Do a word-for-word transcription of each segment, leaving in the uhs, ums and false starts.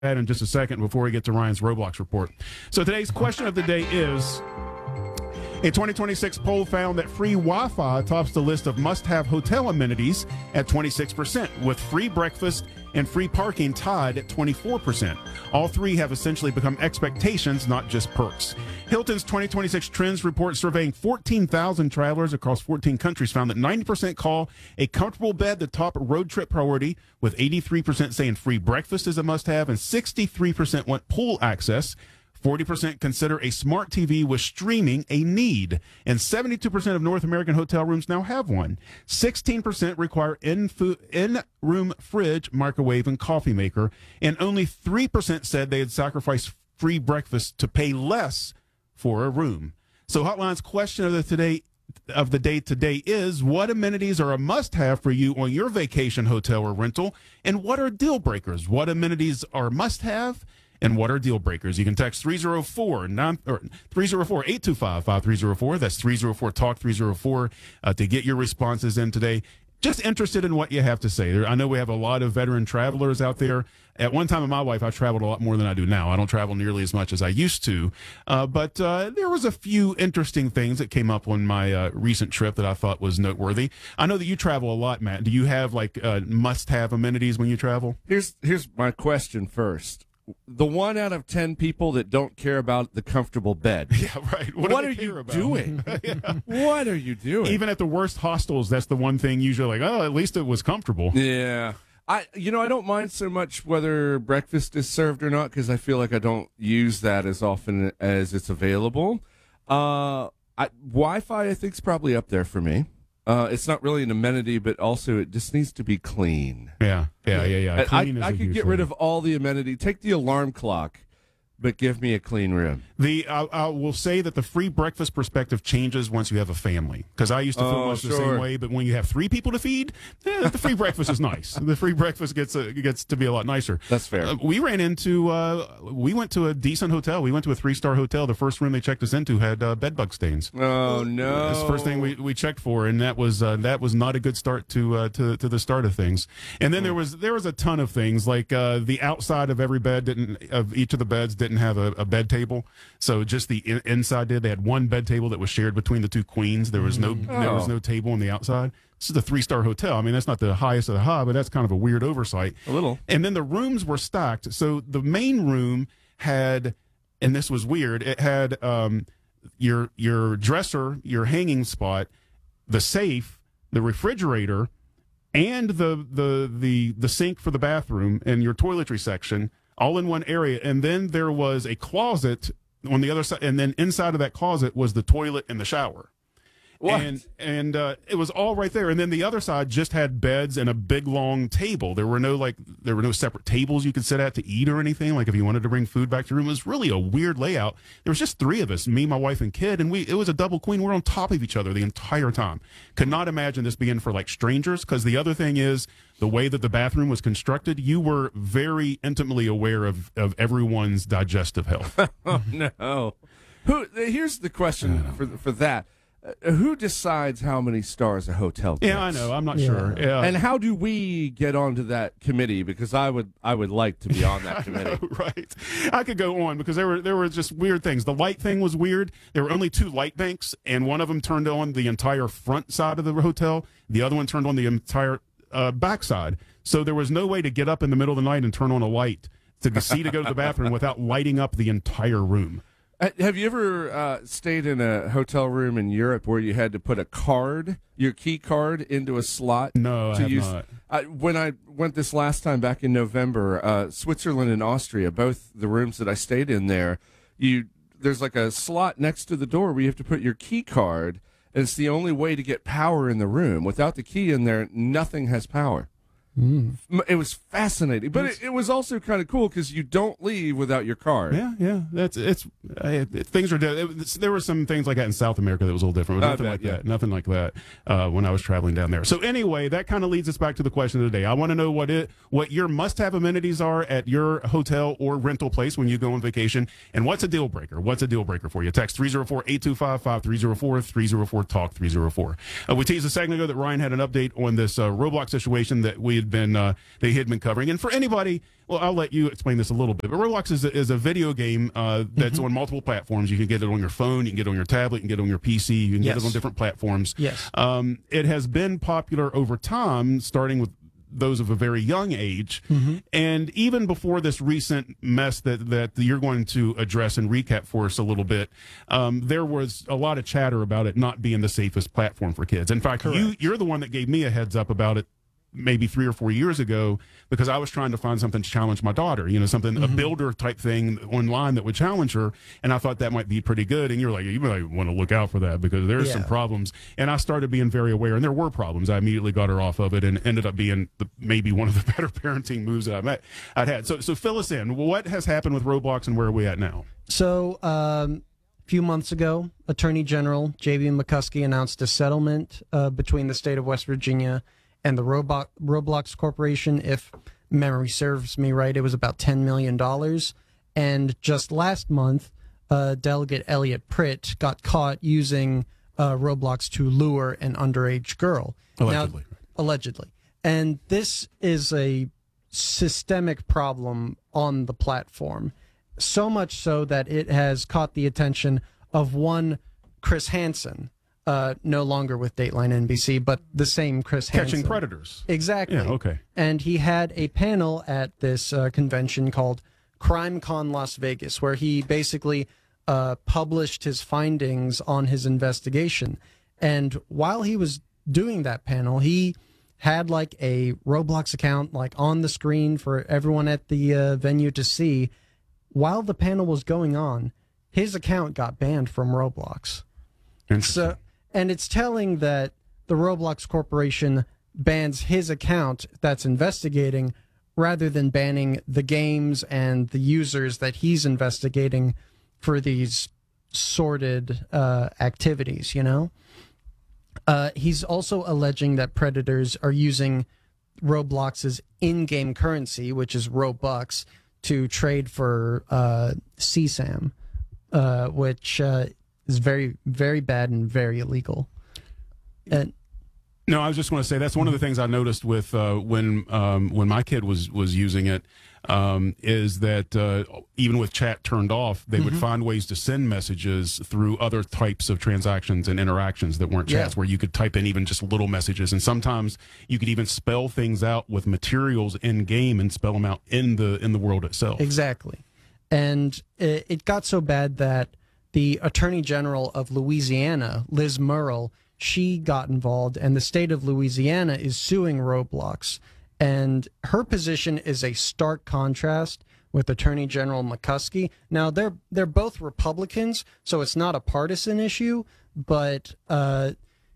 that in just a second before we get to Ryan's Roblox report. So today's question of the day is, a twenty twenty-six poll found that free Wi-Fi tops the list of must-have hotel amenities at twenty-six percent, with free breakfast and free parking tied at twenty-four percent. All three have essentially become expectations, not just perks. Hilton's twenty twenty-six Trends Report, surveying fourteen thousand travelers across fourteen countries, found that ninety percent call a comfortable bed the top road trip priority, with eighty-three percent saying free breakfast is a must-have, and sixty-three percent want pool access. forty percent consider a smart T V with streaming a need, and seventy-two percent of North American hotel rooms now have one. sixteen percent require in-fo- in-room fridge, microwave, and coffee maker, and only three percent said they had sacrificed free breakfast to pay less for a room. So Hotline's question of the today of the day today is, what amenities are a must-have for you on your vacation, hotel, or rental, and what are deal breakers? What amenities are must-have? And what are deal breakers? You can text three oh four, eight two five, five three oh four. That's three oh four talk three oh four uh, to get your responses in today. Just interested in what you have to say. There, I know we have a lot of veteran travelers out there. At one time in my life, I traveled a lot more than I do now. I don't travel nearly as much as I used to. Uh, but uh, there was a few interesting things that came up on my uh, recent trip that I thought was noteworthy. I know that you travel a lot, Matt. Do you have like uh, must-have amenities when you travel? Here's here's my question first. The one out of ten people that don't care about the comfortable bed. Yeah, right. What, what do are care you about? doing? Yeah. What are you doing? Even at the worst hostels, that's the one thing usually like, oh, at least it was comfortable. Yeah. I, you know, I don't mind so much whether breakfast is served or not, because I feel like I don't use that as often as it's available. Uh, I, Wi-Fi, I think, is probably up there for me. Uh, it's not really an amenity, but also it just needs to be clean. Yeah, yeah, yeah, yeah. Clean I, I could get rid of all the amenity. Take the alarm clock, but give me a clean room. The I, I will say that the free breakfast perspective changes once you have a family, because I used to feel Oh, much sure. the same way. But when you have three people to feed, eh, the free breakfast is nice. The free breakfast gets uh, gets to be a lot nicer. That's fair. Uh, we ran into uh, we went to a decent hotel. We went to a three star hotel. The first room they checked us into had uh, bed bug stains. Oh no! That's the first thing we, we checked for, and that was uh, that was not a good start to uh, to to the start of things. And then there was there was a ton of things, like uh, the outside of every bed didn't of each of the beds didn't have a, a bed table, so just the in- inside did. They had one bed table that was shared between the two queens. There was no Oh. there was no table on the outside. This is a three star hotel. I mean, that's not the highest of the high, but that's kind of a weird oversight. A little. And then the rooms were stacked. So the main room had, and this was weird, it had um, your your dresser, your hanging spot, the safe, the refrigerator, and the the the the sink for the bathroom and your toiletry section all in one area. And then there was a closet on the other side, and then inside of that closet was the toilet and the shower. What? And and uh, it was all right there. And then the other side just had beds and a big long table. There were no like there were no separate tables you could sit at to eat or anything. Like if you wanted to bring food back to your room, it was really a weird layout. There was just three of us, me, my wife, and kid, and we it was a double queen. We're on top of each other the entire time. Could not imagine this being for like strangers. Because the other thing is the way that the bathroom was constructed, you were very intimately aware of of everyone's digestive health. Oh no! Who? Here's the question for for that. Uh, who decides how many stars a hotel gets? Yeah, I know. I'm not Yeah. sure. Yeah. And how do we get onto that committee? Because I would, I would like to be on that committee. I know, right. I could go on because there were there were just weird things. The light thing was weird. There were only two light banks, and one of them turned on the entire front side of the hotel. The other one turned on the entire uh, back side. So there was no way to get up in the middle of the night and turn on a light to see to go to the bathroom without lighting up the entire room. Uh, Have you ever uh, stayed in a hotel room in Europe where you had to put a card, your key card, into a slot? No, I to have use? not. I, when I went this last time back in November, uh, Switzerland and Austria, both the rooms that I stayed in there, you there's like a slot next to the door where you have to put your key card, and it's the only way to get power in the room. Without the key in there, nothing has power. Mm. It was fascinating, but it, it was also kind of cool because you don't leave without your card. Yeah, yeah, that's it's uh, it, things are di- it, it's, there were some things like that in South America that was a little different. It was I nothing bet, like yeah. that, nothing like that uh, when I was traveling down there. So anyway, that kind of leads us back to the question of the day. I want to know what it what your must-have amenities are at your hotel or rental place when you go on vacation, and what's a deal breaker? What's a deal breaker for you? Text three oh four, eight two five, five three oh four, three oh four talk three oh four. Uh, we teased a second ago that Ryan had an update on this uh, Roblox situation that we had been uh, they had been covering. And for anybody, well, I'll let you explain this a little bit. But Roblox is a, is a video game uh, that's mm-hmm. on multiple platforms. You can get it on your phone, you can get it on your tablet, you can get it on your P C, you can yes. get it on different platforms. Yes. Um, it has been popular over time, starting with those of a very young age. Mm-hmm. And even before this recent mess that, that you're going to address and recap for us a little bit, um, there was a lot of chatter about it not being the safest platform for kids. In fact, you, you're the one that gave me a heads up about it maybe three or four years ago, because I was trying to find something to challenge my daughter, you know, something, mm-hmm. a builder type thing online that would challenge her. And I thought that might be pretty good. And you're like, you might want to look out for that because there's yeah. some problems. And I started being very aware, and there were problems. I immediately got her off of it and ended up being the, maybe one of the better parenting moves that I met, I'd had. So, so fill us in. What has happened with Roblox and where are we at now? So, um, a few months ago, Attorney General J B McCuskey announced a settlement uh, between the state of West Virginia and the Roblox, Roblox Corporation. If memory serves me right, it was about ten million dollars. And just last month, uh, Delegate Elliot Pritt got caught using uh, Roblox to lure an underage girl. Allegedly. Now, allegedly. And this is a systemic problem on the platform, so much so that it has caught the attention of one Chris Hansen, Uh, no longer with Dateline N B C, but the same Chris Hansen. Catching Predators. Exactly. Yeah, okay. And he had a panel at this uh, convention called CrimeCon Las Vegas, where he basically uh, published his findings on his investigation. And while he was doing that panel, he had like a Roblox account like on the screen for everyone at the uh, venue to see. While the panel was going on, his account got banned from Roblox. So, and it's telling that the Roblox Corporation bans his account that's investigating rather than banning the games and the users that he's investigating for these sordid uh, activities, you know? Uh, he's also alleging that predators are using Roblox's in-game currency, which is Robux, to trade for uh, C SAM, uh, which... Uh, is very, very bad and very illegal. And no, I was just going to say that's one of the things I noticed with uh, when um, when my kid was was using it um, is that uh, even with chat turned off, they mm-hmm. would find ways to send messages through other types of transactions and interactions that weren't chats, yeah. where you could type in even just little messages, and sometimes you could even spell things out with materials in game and spell them out in the in the world itself. Exactly, and it, it got so bad that the Attorney General of Louisiana, Liz Murrill, she got involved, and the state of Louisiana is suing Roblox. And her position is a stark contrast with Attorney General McCuskey. Now, they're they're both Republicans, so it's not a partisan issue, but uh,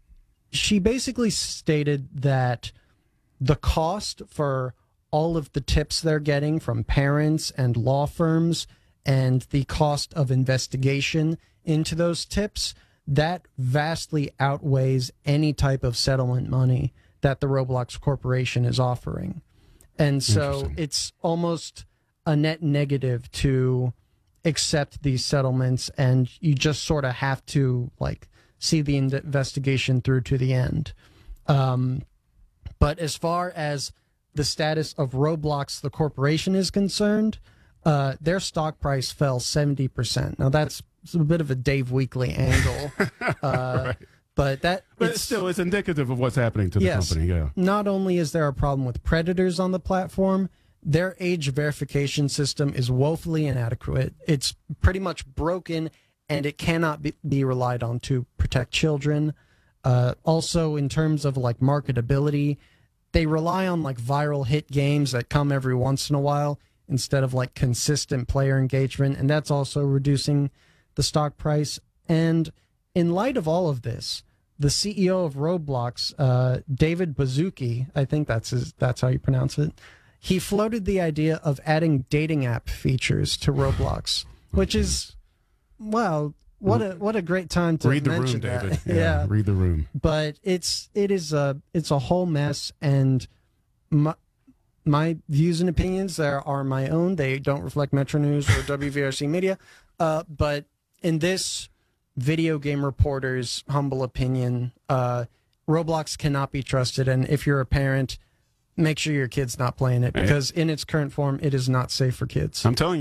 she basically stated that the cost for all of the tips they're getting from parents and law firms and the cost of investigation into those tips, that vastly outweighs any type of settlement money that the Roblox Corporation is offering. And so it's almost a net negative to accept these settlements, and you just sort of have to like see the investigation through to the end. Um, but as far as the status of Roblox, the corporation, is concerned, Uh, their stock price fell seventy percent. Now, that's a bit of a Dave Weekly angle. Uh, right. But that but it's, still, it's indicative of what's happening to the yes, company. Yeah. Not only is there a problem with predators on the platform, their age verification system is woefully inadequate. It's pretty much broken, and it cannot be, be relied on to protect children. Uh, also, in terms of like marketability, they rely on like viral hit games that come every once in a while, instead of like consistent player engagement, and that's also reducing the stock price. And in light of all of this, the C E O of Roblox, uh, David Baszucki, I think that's his, that's how you pronounce it, he floated the idea of adding dating app features to Roblox, which is, wow, what a what a great time to read the mention room, that. David. Yeah, yeah, read the room. But it's it is a it's a whole mess, and my, My views and opinions there are my own. They don't reflect Metro News or W V R C Media. Uh, but in this video game reporter's humble opinion, uh, Roblox cannot be trusted. And if you're a parent, make sure your kid's not playing it because in its current form, it is not safe for kids. I'm telling you.